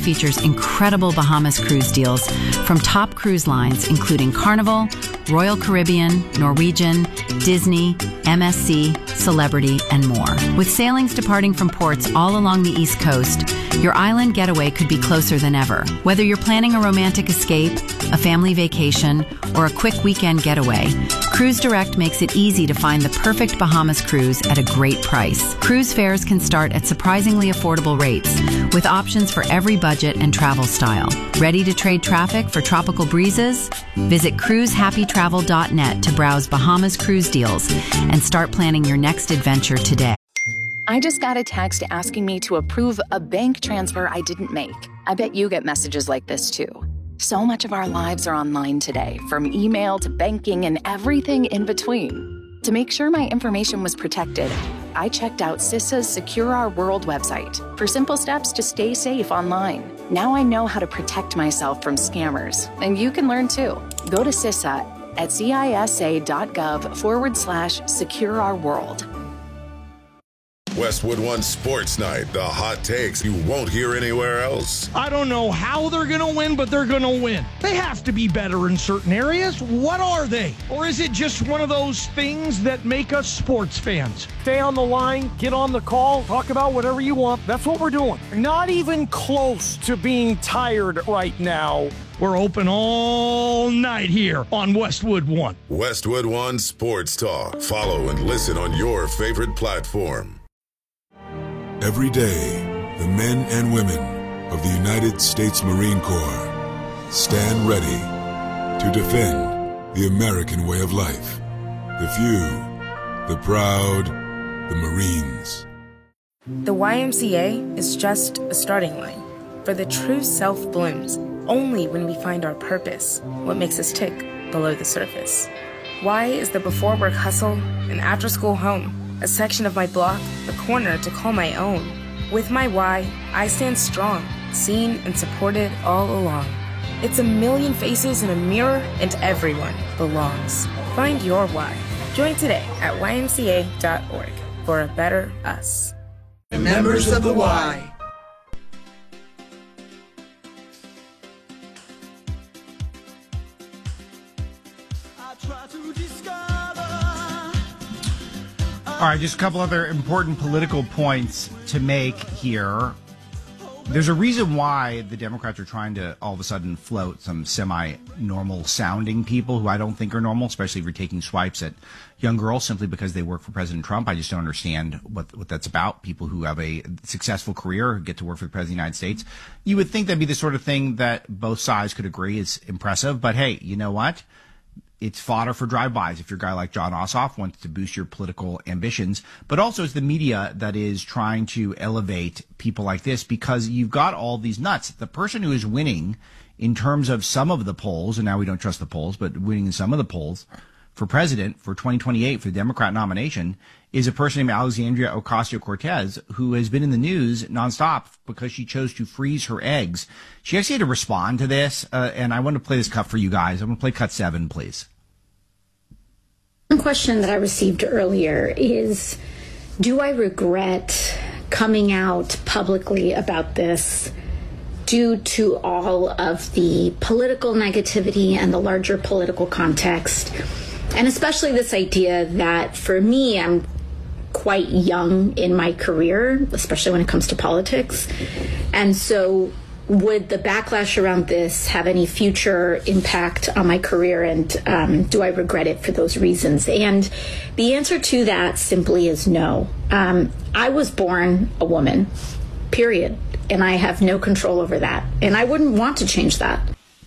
features incredible Bahamas cruise deals from top cruise lines, including Carnival, Royal Caribbean, Norwegian, Disney, MSC, Celebrity, and more. With sailings departing from ports all along the East Coast, your island getaway could be closer than ever. Whether you're planning a romantic escape, a family vacation, or a quick weekend getaway, Cruise Direct makes it easy to find the perfect Bahamas cruise at a great price. Cruise fares can start at surprisingly affordable rates, with options for every budget and travel style. Ready to trade traffic for tropical breezes? Visit cruisehappytravel.net to browse Bahamas cruise deals and start planning your next adventure today. I just got a text asking me to approve a bank transfer I didn't make. I bet you get messages like this too. So much of our lives are online today, from email to banking and everything in between. To make sure my information was protected, I checked out CISA's Secure Our World website for simple steps to stay safe online. Now I know how to protect myself from scammers, and you can learn too. Go to CISA at cisa.gov/Secure Our World. Westwood One Sports Night, the hot takes you won't hear anywhere else. I don't know how they're going to win, but they're going to win. They have to be better in certain areas. What are they? Or is it just one of those things that make us sports fans? Stay on the line, get on the call, talk about whatever you want. That's what we're doing. Not even close to being tired right now. We're open all night here on Westwood One. Westwood One Sports Talk. Follow and listen on your favorite platform. Every day, the men and women of the United States Marine Corps stand ready to defend the American way of life. The few, the proud, the Marines. The YMCA is just a starting line, for the true self blooms only when we find our purpose, what makes us tick below the surface. Y is the before work hustle and after school home, a section of my block, a corner to call my own. With my Y, I stand strong, seen and supported all along. It's a million faces in a mirror, and everyone belongs. Find your Y. Join today at ymca.org for a better us. Members of the Y. All right, just a couple other important political points to make here. There's a reason why the Democrats are trying to all of a sudden float some semi-normal sounding people who I don't think are normal, especially if you're taking swipes at young girls simply because they work for President Trump. I just don't understand what that's about. People who have a successful career who get to work for the President of the United States. You would think that'd be the sort of thing that both sides could agree is impressive. But hey, you know what? It's fodder for drive-bys if your guy like Jon Ossoff wants to boost your political ambitions. But also it's the media that is trying to elevate people like this because you've got all these nuts. The person who is winning in terms of some of the polls, and now we don't trust the polls, but winning in some of the polls for president for 2028 for the Democrat nomination is a person named Alexandria Ocasio-Cortez, who has been in the news nonstop because she chose to freeze her eggs. She actually had to respond to this, and I want to play this cut for you guys. I'm going to play cut 7, please. One question that I received earlier is, do I regret coming out publicly about this due to all of the political negativity and the larger political context? And especially this idea that for me, I'm quite young in my career, especially when it comes to politics. And so would the backlash around this have any future impact on my career? And do I regret it for those reasons? And the answer to that simply is no. I was born a woman, period. And I have no control over that. And I wouldn't want to change that.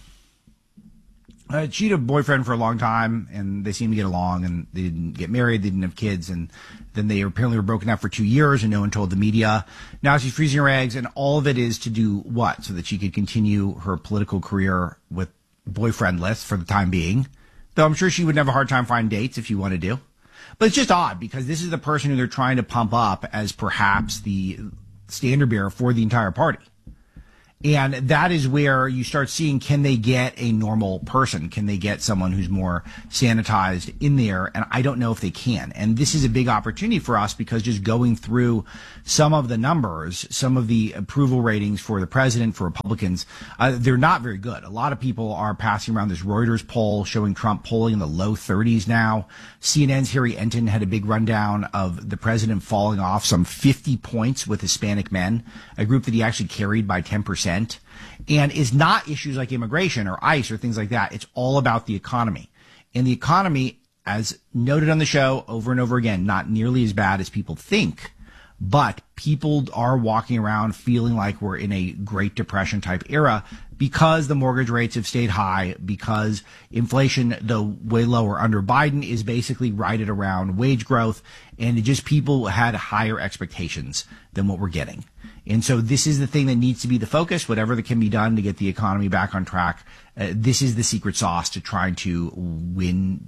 She had a boyfriend for a long time, and they seemed to get along, and they didn't get married, they didn't have kids, and then they apparently were broken up for 2 years, and no one told the media. Now she's freezing her eggs, and all of it is to do what? So that she could continue her political career with boyfriendless for the time being. Though I'm sure she would have a hard time finding dates if she wanted to. But it's just odd, because this is the person who they're trying to pump up as perhaps the standard bearer for the entire party. And that is where you start seeing, can they get a normal person? Can they get someone who's more sanitized in there? And I don't know if they can. And this is a big opportunity for us because just going through some of the numbers, some of the approval ratings for the president, for Republicans, they're not very good. A lot of people are passing around this Reuters poll showing Trump polling in the low 30s now. CNN's Harry Enton had a big rundown of the president falling off some 50 points with Hispanic men, a group that he actually carried by 10%. And is not issues like immigration or ICE or things like that. It's all about the economy. And the economy, as noted on the show over and over again, not nearly as bad as people think, but people are walking around feeling like we're in a Great Depression type era because the mortgage rates have stayed high, because inflation, though way lower under Biden, is basically right at around wage growth, and it just people had higher expectations than what we're getting. And so this is the thing that needs to be the focus, whatever that can be done to get the economy back on track. This is the secret sauce to trying to win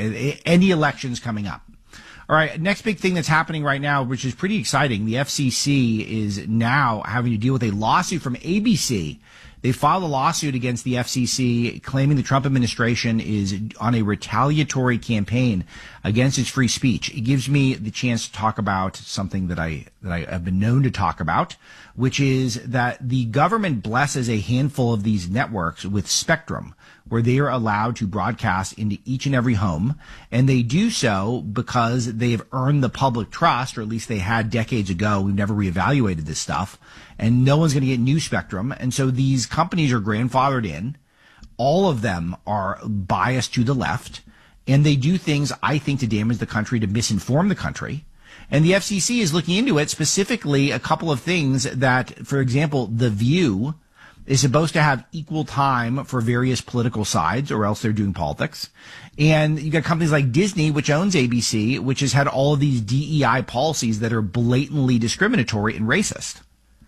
any elections coming up. All right, next big thing that's happening right now, which is pretty exciting. The FCC is now having to deal with a lawsuit from ABC. They filed a lawsuit against the FCC claiming the Trump administration is on a retaliatory campaign against its free speech. It gives me the chance to talk about something that I have been known to talk about, which is that the government blesses a handful of these networks with spectrum, where they are allowed to broadcast into each and every home. And they do so because they've earned the public trust, or at least they had decades ago. We've never reevaluated this stuff. And no one's going to get new spectrum. And so these companies are grandfathered in. All of them are biased to the left. And they do things, I think, to damage the country, to misinform the country. And the FCC is looking into it, specifically a couple of things that, for example, The View is supposed to have equal time for various political sides, or else they're doing politics. And you got companies like Disney, which owns ABC, which has had all of these DEI policies that are blatantly discriminatory and racist.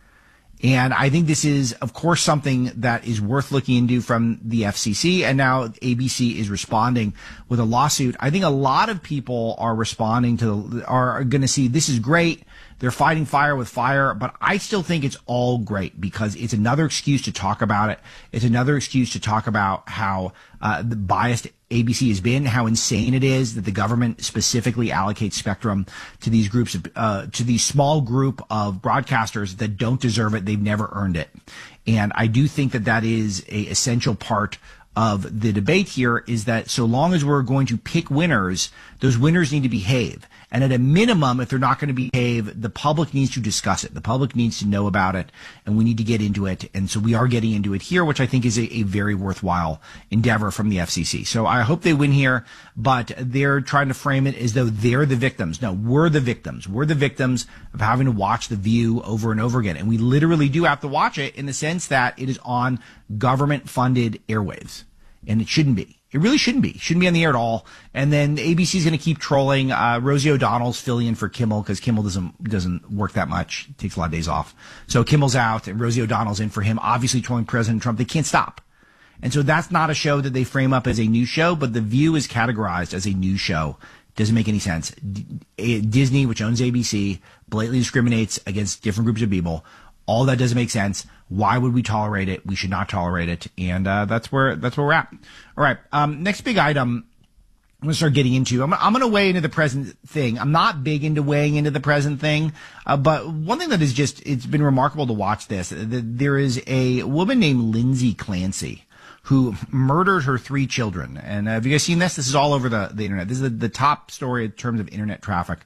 And I think this is, of course, something that is worth looking into from the FCC. And now ABC is responding with a lawsuit. I think a lot of people are responding are going to see this is great. They're fighting fire with fire, but I still think it's all great because it's another excuse to talk about it. It's another excuse to talk about how the biased ABC has been, how insane it is that the government specifically allocates spectrum to these groups of, to these small group of broadcasters that don't deserve it. They've never earned it. And I do think that that is a essential part of the debate here, is that so long as we're going to pick winners, those winners need to behave. And at a minimum, if they're not going to behave, the public needs to discuss it. The public needs to know about it, and we need to get into it. And so we are getting into it here, which I think is a very worthwhile endeavor from the FCC. So I hope they win here, but they're trying to frame it as though they're the victims. No, we're the victims. We're the victims of having to watch The View over and over again. And we literally do have to watch it in the sense that it is on government-funded airwaves. And it shouldn't be. It really shouldn't be. It shouldn't be on the air at all. And then ABC is going to keep trolling. Rosie O'Donnell's filling in for Kimmel because Kimmel doesn't work that much. He takes a lot of days off. So Kimmel's out and Rosie O'Donnell's in for him, obviously trolling President Trump. They can't stop. And so that's not a show that they frame up as a news show, but The View is categorized as a news show. Doesn't make any sense. Disney, which owns ABC, blatantly discriminates against different groups of people. All that doesn't make sense. Why would we tolerate it? We should not tolerate it. And that's where we're at. All right. Next big item I'm going to start getting into. I'm going to weigh into the present thing. I'm not big into weighing into the present thing. But one thing that is just, it's been remarkable to watch this. There is a woman named Lindsay Clancy who murdered her 3 children. And have you guys seen this? This is all over the internet. This is the top story in terms of internet traffic.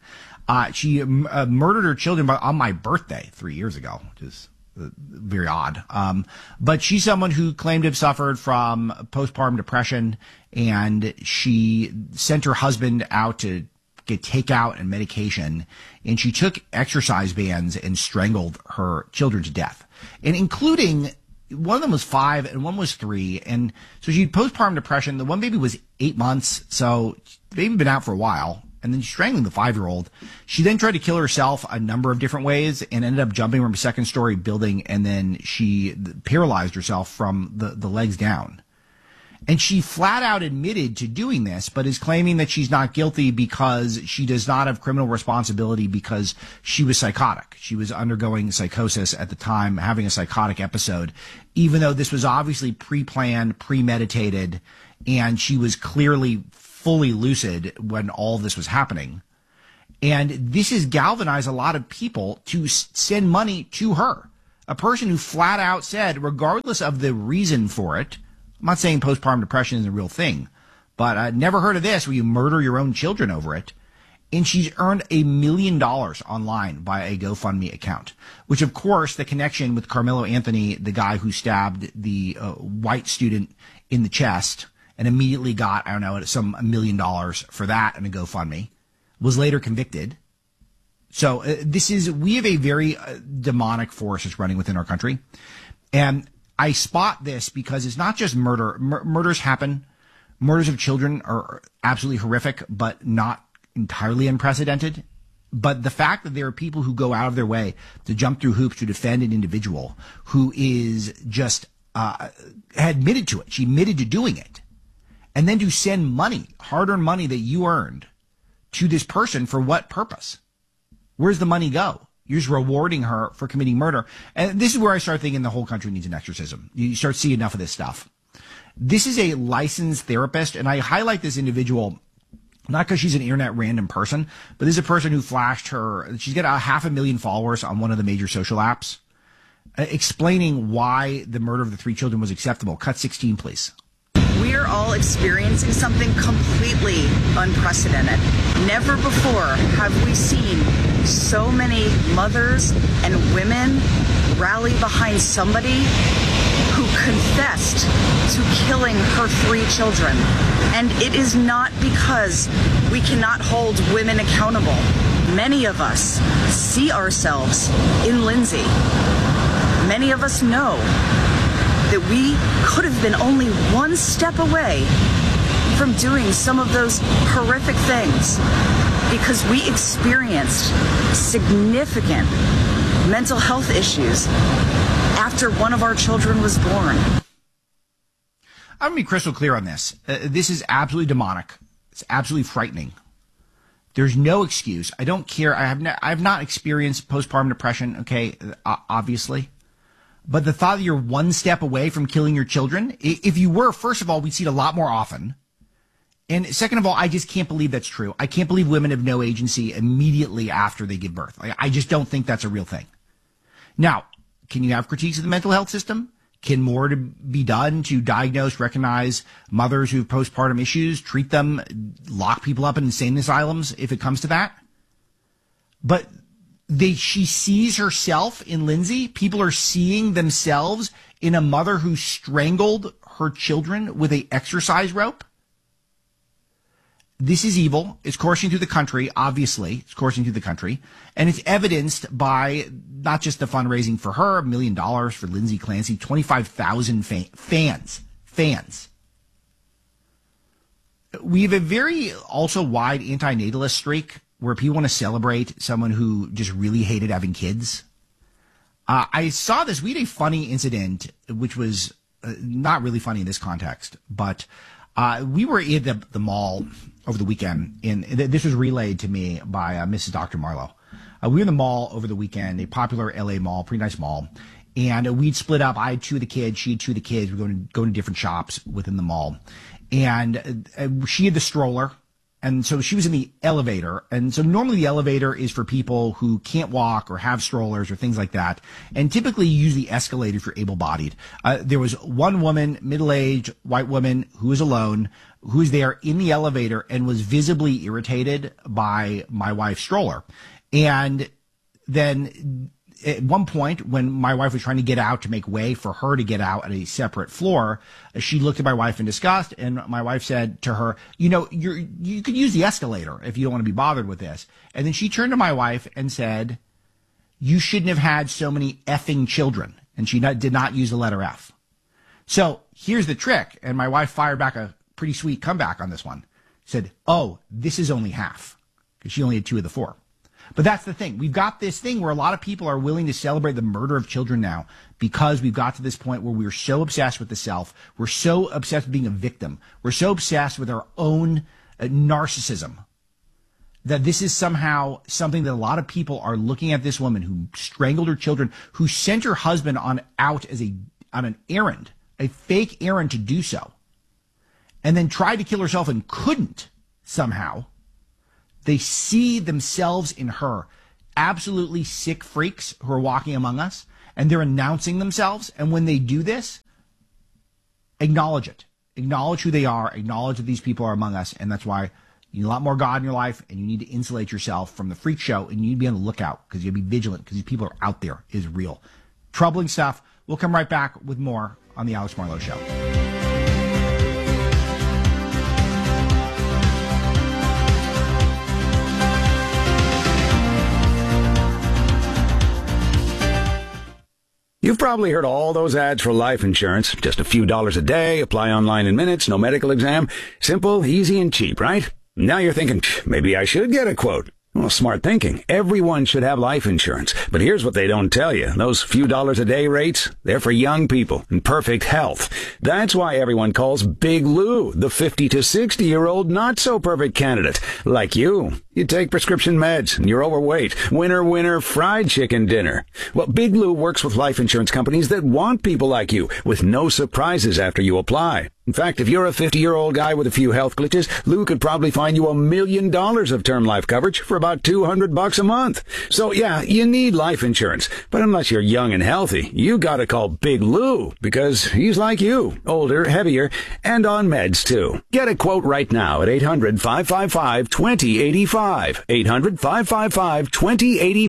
She murdered her children on my birthday 3 years ago, which is very odd. But she's someone who claimed to have suffered from postpartum depression, and she sent her husband out to get takeout and medication, and she took exercise bands and strangled her children to death, and including one of them was 5 and one was 3. And so she had postpartum depression. The one baby was 8 months. So the baby had been out for a while. And then strangling the 5-year-old. She then tried to kill herself a number of different ways and ended up jumping from a second-story building, and then she paralyzed herself from the legs down. And she flat out admitted to doing this, but is claiming that she's not guilty because she does not have criminal responsibility because she was psychotic. She was undergoing psychosis at the time, having a psychotic episode, even though this was obviously pre-planned, premeditated, and she was clearly fully lucid when all this was happening. And this has galvanized a lot of people to send money to her. A person who flat out said, regardless of the reason for it, I'm not saying postpartum depression is a real thing, but I never heard of this where you murder your own children over it. And she's earned $1 million online by a GoFundMe account, which of course the connection with Carmelo Anthony, the guy who stabbed the white student in the chest and immediately got, I don't know, some $1 million for that in a GoFundMe, was later convicted. So we have a very demonic force that's running within our country. And I spot this because it's not just murder. Murders happen. Murders of children are absolutely horrific, but not entirely unprecedented. But the fact that there are people who go out of their way to jump through hoops to defend an individual who is just admitted to it. She admitted to doing it. And then to send money, hard-earned money that you earned, to this person for what purpose? Where's the money go? You're just rewarding her for committing murder. And this is where I start thinking the whole country needs an exorcism. You start seeing enough of this stuff. This is a licensed therapist, and I highlight this individual not because she's an internet random person, but this is a person who flashed her. She's got 500,000 followers on one of the major social apps, explaining why the murder of the 3 children was acceptable. Cut 16, please. We are all experiencing something completely unprecedented. Never before have we seen so many mothers and women rally behind somebody who confessed to killing her 3 children. And it is not because we cannot hold women accountable. Many of us see ourselves in Lindsay. Many of us know that we could have been only one step away from doing some of those horrific things because we experienced significant mental health issues after one of our children was born. I'm going to be crystal clear on this. This is absolutely demonic. It's absolutely frightening. There's no excuse. I don't care. I have not experienced postpartum depression, okay, obviously. But the thought that you're one step away from killing your children, if you were, first of all, we'd see it a lot more often. And second of all, I just can't believe that's true. I can't believe women have no agency immediately after they give birth. I just don't think that's a real thing. Now, can you have critiques of the mental health system? Can more to be done to diagnose, recognize mothers who have postpartum issues, treat them, lock people up in insane asylums if it comes to that? But she sees herself in Lindsay. People are seeing themselves in a mother who strangled her children with an exercise rope. This is evil. It's coursing through the country, obviously. It's coursing through the country. And it's evidenced by not just the fundraising for her, $1 million for Lindsay Clancy, 25,000 fans. We have a very also wide anti-natalist streak where people want to celebrate someone who just really hated having kids. I saw this. We had a funny incident, which was not really funny in this context, but we were at the mall over the weekend, and this was relayed to me by Mrs. Dr. Marlowe. We were in the mall over the weekend, a popular LA mall, pretty nice mall, and we'd split up. I had 2 of the kids, she had 2 of the kids. We were going to different shops within the mall, and she had the stroller. And so she was in the elevator. And so normally the elevator is for people who can't walk or have strollers or things like that. And typically you use the escalator if you're able-bodied. There was one woman, middle-aged white woman who was alone, who was there in the elevator and was visibly irritated by my wife's stroller. And then at one point, when my wife was trying to get out to make way for her to get out at a separate floor, she looked at my wife in disgust, and my wife said to her, you could use the escalator if you don't want to be bothered with this. And then she turned to my wife and said, you shouldn't have had so many effing children. And she did not use the letter F. So here's the trick. And my wife fired back a pretty sweet comeback on this one. Said, oh, this is only half. Because she only had 2 of the 4. But that's the thing. We've got this thing where a lot of people are willing to celebrate the murder of children now because we've got to this point where we're so obsessed with the self. We're so obsessed with being a victim. We're so obsessed with our own narcissism that this is somehow something that a lot of people are looking at this woman who strangled her children, who sent her husband out on an errand, a fake errand to do so, and then tried to kill herself and couldn't somehow. They see themselves in her, absolutely sick freaks who are walking among us, and they're announcing themselves. And when they do this, acknowledge it. Acknowledge who they are. Acknowledge that these people are among us. And that's why you need a lot more God in your life, and you need to insulate yourself from the freak show, and you need to be on the lookout because you'll be vigilant because these people are out there. It is real. Troubling stuff. We'll come right back with more on the Alex Marlowe Show. You've probably heard all those ads for life insurance. Just a few dollars a day, apply online in minutes, no medical exam. Simple, easy, and cheap, right? Now you're thinking, maybe I should get a quote. Well, smart thinking. Everyone should have life insurance. But here's what they don't tell you. Those few dollars a day rates, they're for young people in perfect health. That's why everyone calls Big Lou the 50 to 60-year-old not-so-perfect candidate. Like you. You take prescription meds, and you're overweight. Winner, winner, fried chicken dinner. Well, Big Lou works with life insurance companies that want people like you, with no surprises after you apply. In fact, if you're a 50-year-old guy with a few health glitches, Lou could probably find you $1 million of term life coverage for about $200 a month. So yeah, you need life insurance. But unless you're young and healthy, you gotta call Big Lou, because he's like you, older, heavier, and on meds too. Get a quote right now at 800-555-2085. 800-555-2085.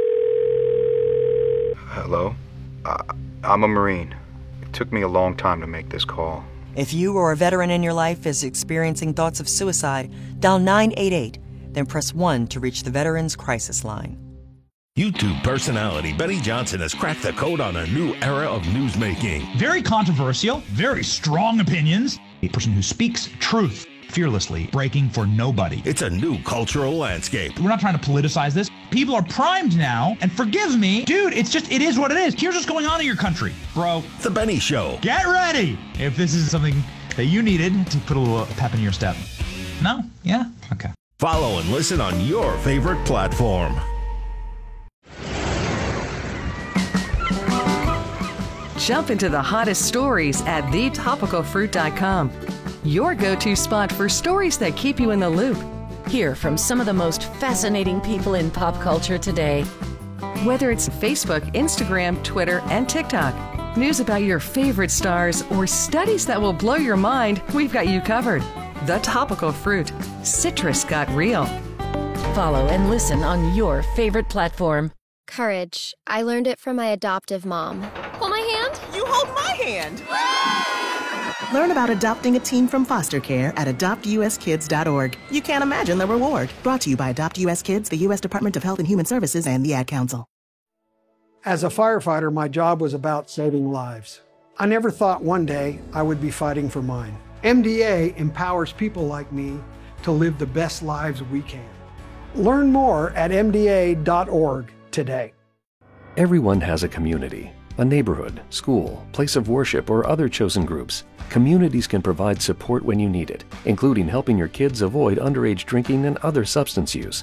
Hello? I'm a Marine. It took me a long time to make this call. If you or a veteran in your life is experiencing thoughts of suicide, dial 988, then press 1 to reach the Veterans Crisis Line. YouTube personality Benny Johnson has cracked the code on a new era of newsmaking. Very controversial, very strong opinions. A person who speaks truth fearlessly, breaking for nobody. It's a new cultural landscape. We're not trying to politicize this. People are primed now, and forgive me, dude, it is what it is. Here's what's going on in your country, bro. The Benny Show. Get ready if this is something that you needed to put a little pep in your step. No? Yeah? Okay. Follow and listen on your favorite platform. Jump into the hottest stories at thetopicalfruit.com. Your go-to spot for stories that keep you in the loop. Hear from some of the most fascinating people in pop culture today. Whether it's Facebook, Instagram, Twitter, and TikTok, news about your favorite stars, or studies that will blow your mind, we've got you covered. The Topical Fruit. Citrus got real. Follow and listen on your favorite platform. Courage. I learned it from my adoptive mom. Hold my hand. You hold my hand. Learn about adopting a teen from foster care at adoptuskids.org. You can't imagine the reward. Brought to you by Adopt US Kids, the U.S. Department of Health and Human Services, and the Ad Council. As a firefighter, my job was about saving lives. I never thought one day I would be fighting for mine. MDA empowers people like me to live the best lives we can. Learn more at MDA.org today. Everyone has a community, a neighborhood, school, place of worship, or other chosen groups. Communities can provide support when you need it, including helping your kids avoid underage drinking and other substance use.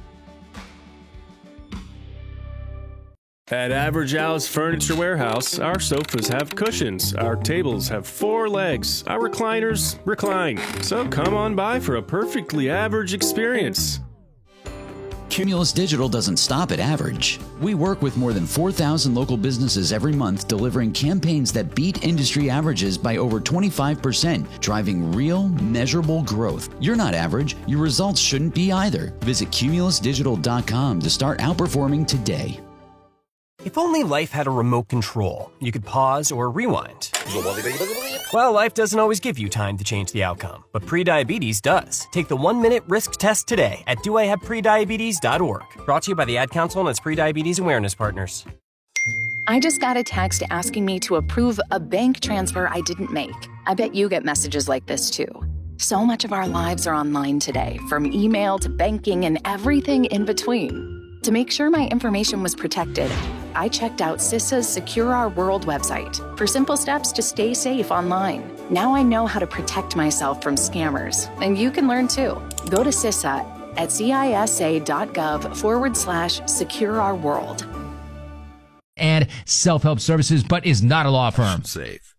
At Average Al's Furniture Warehouse, our sofas have cushions, our tables have 4 legs, our recliners recline. So come on by for a perfectly average experience. Cumulus Digital doesn't stop at average. We work with more than 4,000 local businesses every month, delivering campaigns that beat industry averages by over 25%, driving real, measurable growth. You're not average. Your results shouldn't be either. Visit cumulusdigital.com to start outperforming today. If only life had a remote control, you could pause or rewind. Well, life doesn't always give you time to change the outcome, but prediabetes does. Take the 1-minute risk test today at doihaveprediabetes.org. Brought to you by the Ad Council and its prediabetes awareness partners. I just got a text asking me to approve a bank transfer I didn't make. I bet you get messages like this too. So much of our lives are online today, from email to banking and everything in between. To make sure my information was protected, I checked out CISA's Secure Our World website for simple steps to stay safe online. Now I know how to protect myself from scammers, and you can learn too. Go to CISA at cisa.gov/secure our world. And self-help services, but is not a law firm. Safe.